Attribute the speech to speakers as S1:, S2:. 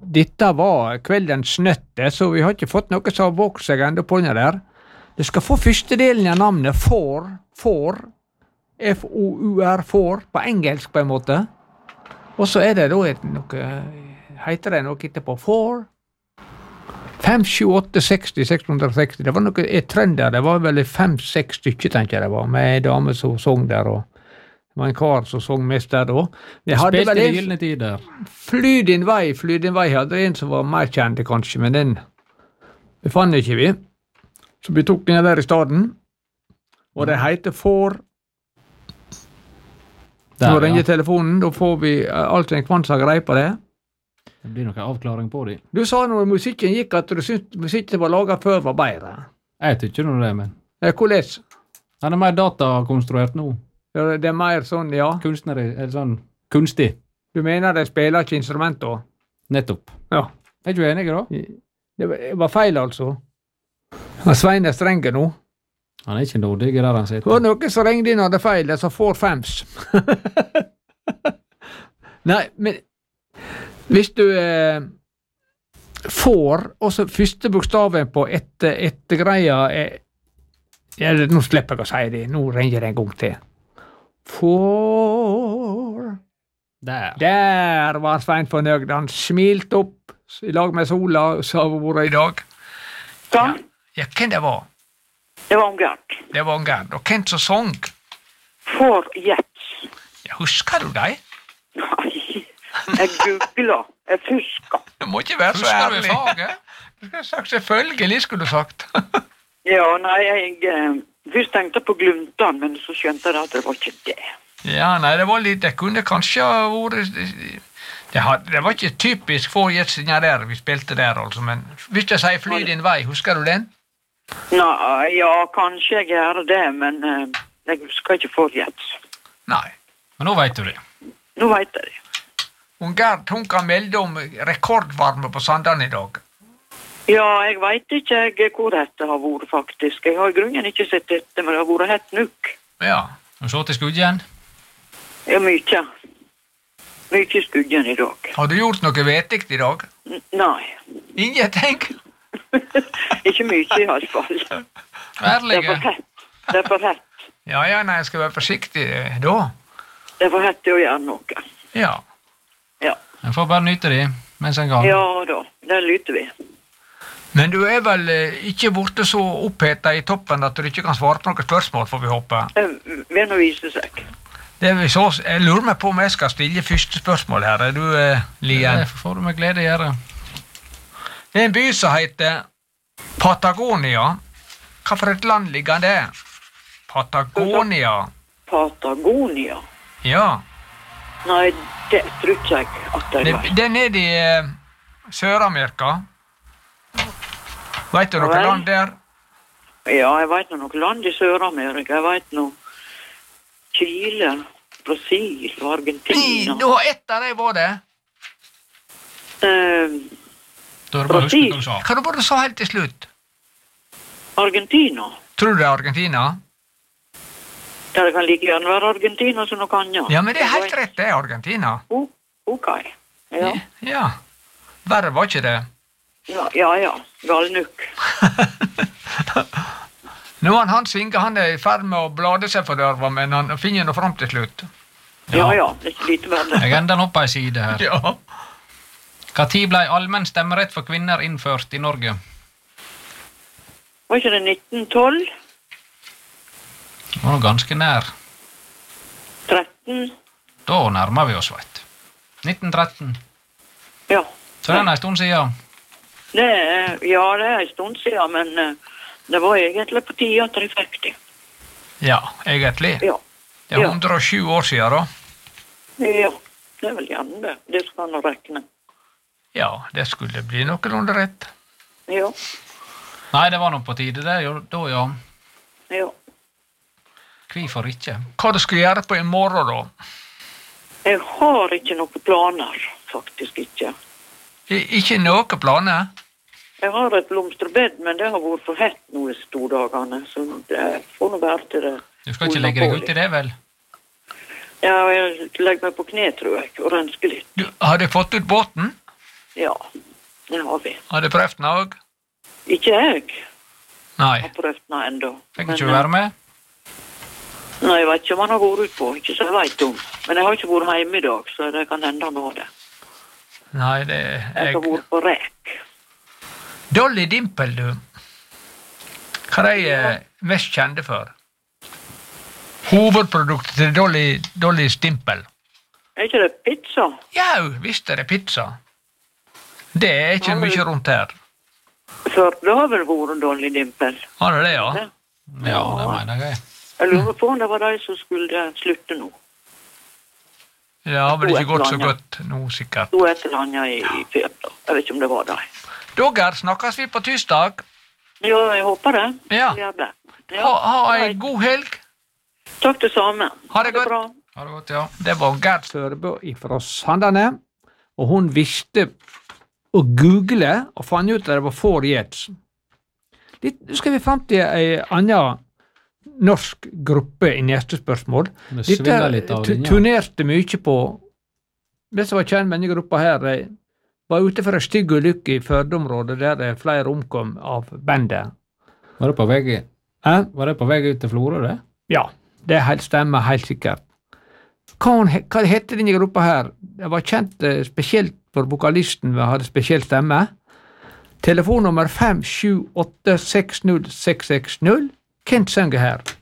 S1: dette var kveldens snøtte, så vi har ikke fått noe som har vokst seg enda på den der. Det skal få første delen av navnet for, F-O-U-R, for, på engelsk på en måte. Og så er det da noe, heter det noe etterpå, for 5, 7, 8, 60, 660, det var noe, trønder, det var vel 5-6 stykker, tenker jeg det var, med en dame som sang der, og det var en kar som sang mest der da.
S2: Spilte i gylne tider.
S1: Fly din vei, hadde en som var mer kjent kanskje, men den befann ikke vi. Så vi tok den der i staden, og det heter for. Nå ringer telefonen, da får vi alt en kvann som grei på det.
S2: Det blir noen avklaring på det.
S1: Du sa når musikken gikk at du syntes musikken var laget før var bedre.
S2: Jeg tykker noe det, men...
S1: Hvordan?
S2: Han er mer datakonstruert nå.
S1: Ja, det er mer sånn, ja.
S2: Kunstneri, eller sånn kunstig.
S1: Du mener de spiller ikke instrument da?
S2: Nettopp.
S1: Ja.
S2: Er du enig da?
S1: Det var feil altså. Svein er strenge nå.
S2: Han er ikke nådig der han sitter.
S1: Det var noen som ringde inn og hadde feil, det sa 4-5. Nei, men hvis du får, og så første bokstaven på etter greia nå slipper jeg å si det, nå ringer det en gang til. For. Der var Svein fornøyd, han smilte opp i lag med sola, sa hvor i dag.
S3: Sånn?
S1: Ja, hvem det var?
S3: Det var Gerd.
S1: Det var Gerd, og hvem som sang?
S3: For Jets.
S1: Ja, husker du deg?
S3: Nei, jeg googler, jeg fusker.
S1: Du må ikke være så ærlig. Husker du faget? Du skulle sagt selvfølgelig, skulle du sagt.
S3: Ja, nei, jeg først tenkte på Gluntan, men så skjønte jeg at det var ikke det.
S1: Ja, nei, det var litt, det kunne kanskje ha vært, det var ikke typisk for Jetsinja der, vi spilte der altså, men hvis jeg sier Fly din vei, husker du den?
S3: Nei, ja, kanskje jeg gjør det, men jeg husker ikke for Jets.
S1: Nei.
S2: Men nå vet du det.
S3: Nå vet jeg det.
S1: Gerd, hun kan melde om rekordvarme på Sandane i dag.
S3: Ja, jeg vet ikke hvor dette har vært faktisk. Jeg har i grunnen ikke sett dette, men det har vært helt nukk.
S2: Ja, og så til skudgen?
S3: Ja, mye. Mye skudgen i dag.
S1: Har du gjort noe vetigt i dag?
S3: Nei.
S1: Ingenting?
S3: Ikke mye i hvert fall.
S2: Ærlige.
S3: Det er for hett.
S1: Ja, nei, jeg skal være forsiktig da.
S3: Det er for hett til å gjøre noe.
S1: Ja.
S3: Ja.
S2: Jeg får bare nyte det mens en gang.
S3: Ja da, det lytter vi.
S1: Men du er vel ikke borte så opphetet i toppen at du ikke kan svare på noen spørsmål, får vi håpe?
S3: Vil nå vise seg.
S1: Jeg lurer meg på om jeg skal stille første spørsmål her. Er du, Lien?
S2: Det får du med glede gjøre.
S1: Det er en by som heter Patagonia. Hva for et land ligger det? Patagonia.
S3: Patagonia?
S1: Ja.
S3: Nei, det tror ikke jeg at det var.
S1: Det er nede i Sør-Amerika. Vet du noe land der?
S3: Ja, jeg vet noe land i Sør-Amerika. Jeg vet noe Chile, Brasil og Argentina.
S1: Nå, ett av dem var det.
S3: Brasil.
S1: Hva var det du sa helt til slutt?
S3: Argentina.
S1: Tror du det er Argentina?
S3: Ja, det kan like gjerne være Argentina som noe annet.
S1: Ja, men det er helt rett, det er Argentina.
S3: Ok. Ja.
S1: Ja. Verre var ikke det.
S3: Ja. Galnuk.
S1: Nå Hans Inge, han er i ferd med å blade seg for dørva, men han finner noe frem til slutt.
S3: Ja, det er ikke lite verre.
S2: Jeg ender nå på en side her.
S1: Ja.
S2: Hva tid ble allmenn stemmerett for kvinner innført i Norge?
S3: Var ikke det 1912?
S2: Det var nå ganske nær.
S3: 13?
S2: Da nærmer vi oss, vet. 1913.
S3: Ja.
S2: Så det er en stund siden.
S3: Det er en stund siden, men det var egentlig på tide at de fikk det.
S1: Ja, egentlig.
S3: Ja.
S1: Det er 107 år siden, da.
S3: Ja, det er vel gjerne det. Det skal man regne.
S1: Ja, det skulle bli noenlunde rett.
S3: Ja.
S2: Nei, det var nå på tide, det. Da, ja.
S3: Ja.
S2: Hvorfor ikke?
S1: Hva du skal gjøre på i morgen, da?
S3: Jeg har ikke noen planer, faktisk ikke.
S1: Ikke noen planer?
S3: Jeg har et blomsterbed, men det har vært for hett nå i stordagene, så det får nå være til det.
S2: Du skal ikke legge deg ut i det, vel?
S3: Ja, jeg legger meg på kne, tror jeg, og rensker litt.
S1: Har du fått ut båten?
S3: Ja. Det har vi.
S2: Har du prøvd den òg?
S3: Ikke jeg
S2: Nei.
S3: har prøvd den ennå.
S2: Fikk ikke være med?
S3: Nei, jeg vet ikke om han har vært ut på, ikke så jeg vet om. Men jeg har ikke vært hjemme i dag, så det kan hende han har det.
S2: Nei, det
S3: Jeg har vært på rek.
S2: Dolly Dimple, du. Hva er de mest kjente for? Hovedproduktet til Dollys Dimple.
S3: Er ikke det pizza?
S2: Ja, visst er det pizza. Det er ikke mye rundt her.
S3: For det har vel vært Dolly Dimple.
S2: Har det det, ja?
S4: Ja, det mener jeg.
S3: Jeg lurer på om det var de som skulle slutte nå.
S2: Det har vel ikke gått så godt nå, sikkert.
S3: To et eller annet i før da. Jeg vet ikke om det var de.
S2: Dogger, snakkes vi på tirsdag?
S3: Ja, jeg håper det.
S2: Ja.
S3: Jeg gjør det. Ja.
S2: Ha en god helg.
S3: Takk det samme.
S2: Ha det godt.
S3: bra.
S4: Har det gått, ja.
S1: Det var Gerd Sørebø fra Sandane, og hun visste å google og fant ut at det var 4 Jets. Nå skal vi frem til en annen norsk gruppe i neste spørsmål.
S4: Det svinger litt av den, ja.
S1: Turnerte mye på. Det som var kjent med denne gruppa her, var ute for en stygg ulykke i Førde-området, der flere omkom av bandet.
S4: Var det på vei ut til Florø, det?
S1: Ja, det stemmer helt sikkert. Hva hette denne gruppa her? Det var kjent spesielt for vokalisten vi hadde spesiell stemme. Telefonnummer 57860 660. Hvem synger her?